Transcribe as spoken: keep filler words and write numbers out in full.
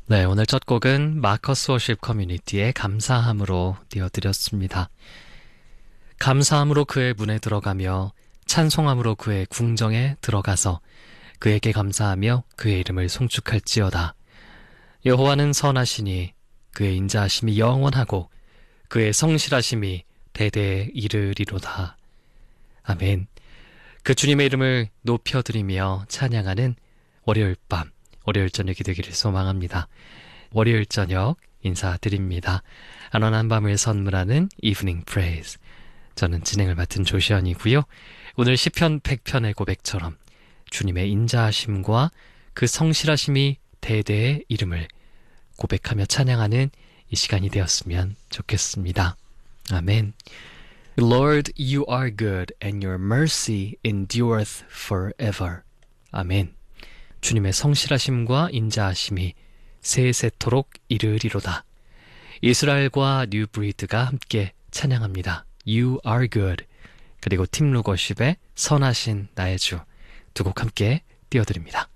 네, 오늘 첫 곡은 마커스 워십 커뮤니티의 감사함으로 띄워드렸습니다. 감사함으로 그의 문에 들어가며 찬송함으로 그의 궁정에 들어가서 그에게 감사하며 그의 이름을 송축할지어다. 여호와는 선하시니 그의 인자하심이 영원하고 그의 성실하심이 대대에 이르리로다. 아멘. 그 주님의 이름을 높여드리며 찬양하는 월요일 밤, 월요일 저녁이 되기를 소망합니다. 월요일 저녁 인사드립니다. 안원한 밤을 선물하는 이브닝 프레이즈. 저는 진행을 맡은 조시현이고요. 오늘 시편 백 편의 고백처럼 주님의 인자하심과 그 성실하심이 대대의 이름을 고백하며 찬양하는 이 시간이 되었으면 좋겠습니다. 아멘. Lord, you are good and your mercy endureth forever. 아멘. 주님의 성실하심과 인자하심이 세세토록 이르리로다. 이스라엘과 뉴브리드가 함께 찬양합니다. You are good. 그리고 팀 루거십의 선하신 나의 주 두 곡 함께 띄워드립니다.